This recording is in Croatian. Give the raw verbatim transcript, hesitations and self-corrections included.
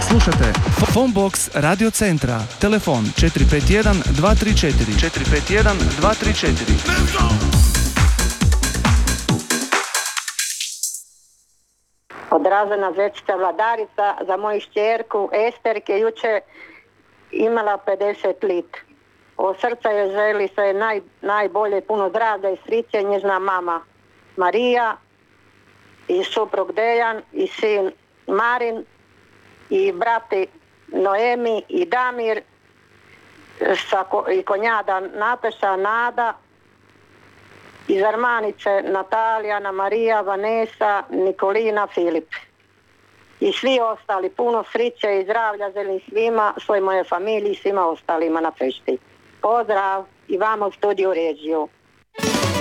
Slušate Phonebox Radio Centra. Telefon četiri pet jedan dva tri četiri četiri pet jedan dva tri četiri. Od Razana Zečića Vladarica za moju šćerku Esterke juče imala pedeset lit. Od srca je želi sve naj, najbolje, puno zdravlja i sreće, njezina mama Marija i suprug Dejan i sin Marin i brati Noemi i Damir sa, i konjada Nataša, Nada iz Armanice Natalija, Marija, Vanesa, Nikolina, Filip. I svi ostali, puno sreće i zdravlja želim svima, svoj moje familiji i svima ostalima na fešti. Pozdrav i vama u studiju Regiju.